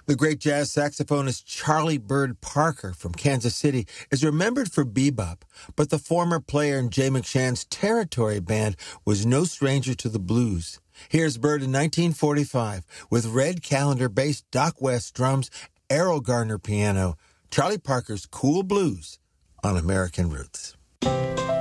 The great jazz saxophonist Charlie Bird Parker from Kansas City is remembered for bebop, but the former player in Jay McShann's Territory Band was no stranger to the blues. Here's Bird in 1945 with Red Callender bass, Doc West drums, Errol Garner piano, Charlie Parker's Cool Blues on American Roots.